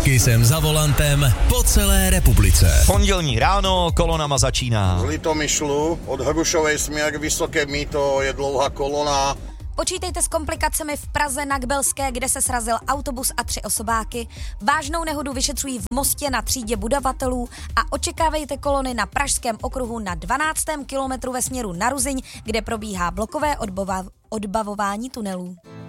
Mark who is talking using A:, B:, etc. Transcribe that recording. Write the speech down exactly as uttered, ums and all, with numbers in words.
A: S Kissem za volantem po celé republice.
B: Pondělní ráno kolonama začíná.
C: Z Litomyšlu od Hrušovej směr Vysoké Mýto je dlouhá kolona.
D: Počítejte s komplikacemi v Praze na Kbelské, kde se srazil autobus a tři osobáky. Vážnou nehodu vyšetřují v Mostě na třídě budovatelů a očekávejte kolony na Pražském okruhu na dvanáctém kilometru ve směru na Ruzyň, kde probíhá blokové odbava- odbavování tunelů.